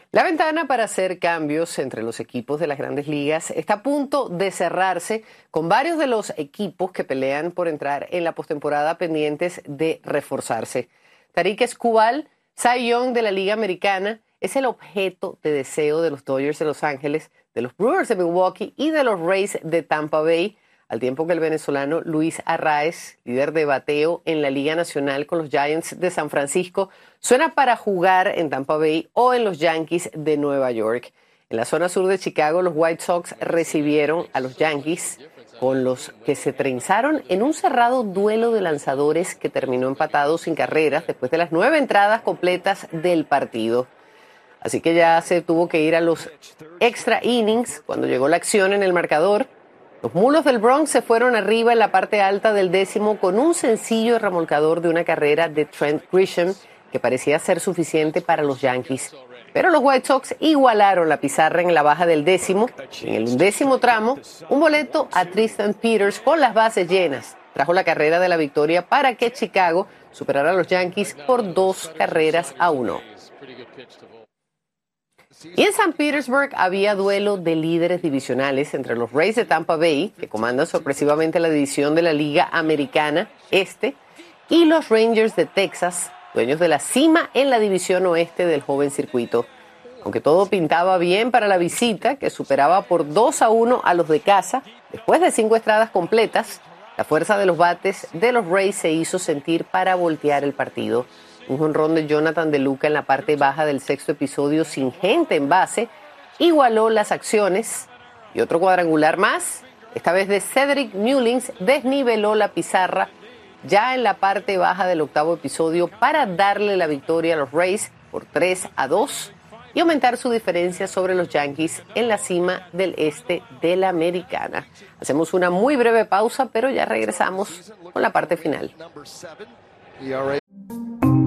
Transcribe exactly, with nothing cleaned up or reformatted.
La ventana para hacer cambios entre los equipos de las grandes ligas está a punto de cerrarse, con varios de los equipos que pelean por entrar en la postemporada pendientes de reforzarse. Tarik Skubal, Cy Young de la Liga Americana, es el objeto de deseo de los Dodgers de Los Ángeles, de los Brewers de Milwaukee y de los Rays de Tampa Bay, al tiempo que el venezolano Luis Arraez, líder de bateo en la Liga Nacional con los Giants de San Francisco, suena para jugar en Tampa Bay o en los Yankees de Nueva York. En la zona sur de Chicago, los White Sox recibieron a los Yankees, con los que se trenzaron en un cerrado duelo de lanzadores que terminó empatado sin carreras después de las nueve entradas completas del partido. Así que ya se tuvo que ir a los extra innings cuando llegó la acción en el marcador. Los Mulos del Bronx se fueron arriba en la parte alta del décimo con un sencillo remolcador de una carrera de Trent Grisham que parecía ser suficiente para los Yankees. Pero los White Sox igualaron la pizarra en la baja del décimo. En el undécimo tramo, un boleto a Tristan Peters con las bases llenas trajo la carrera de la victoria para que Chicago superara a los Yankees por dos carreras a uno. Y en San Petersburg había duelo de líderes divisionales entre los Rays de Tampa Bay, que comandan sorpresivamente la división de la Liga Americana Este, y los Rangers de Texas, dueños de la cima en la división oeste del joven circuito. Aunque todo pintaba bien para la visita, que superaba por dos a uno a los de casa, después de cinco entradas completas, la fuerza de los bates de los Rays se hizo sentir para voltear el partido. Un jonrón de Jonathan De Luca en la parte baja del sexto episodio sin gente en base igualó las acciones, y otro cuadrangular más, esta vez de Cedric Mullins, desniveló la pizarra ya en la parte baja del octavo episodio para darle la victoria a los Rays por tres a dos y aumentar su diferencia sobre los Yankees en la cima del este de la Americana. Hacemos una muy breve pausa, pero ya regresamos con la parte final.